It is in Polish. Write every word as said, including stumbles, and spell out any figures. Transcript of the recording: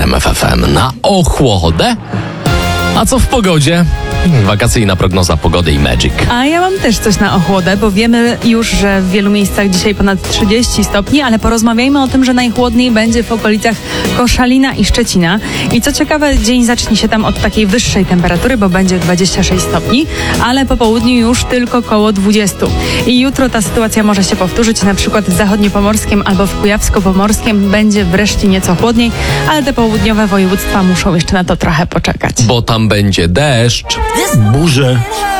R M F F M na ochłodę. A co w pogodzie? Wakacyjna prognoza pogody i Magic. A ja mam też coś na ochłodę, bo wiemy już, że w wielu miejscach dzisiaj ponad trzydzieści stopni, ale porozmawiajmy o tym, że najchłodniej będzie w okolicach Koszalina i Szczecina. I co ciekawe, dzień zacznie się tam od takiej wyższej temperatury, bo będzie dwadzieścia sześć stopni, ale po południu już tylko koło dwadzieścia. I jutro ta sytuacja może się powtórzyć, na przykład w zachodniopomorskim albo w kujawsko-pomorskim będzie wreszcie nieco chłodniej, ale te południowe województwa muszą jeszcze na to trochę poczekać. Bo tam będzie deszcz, burze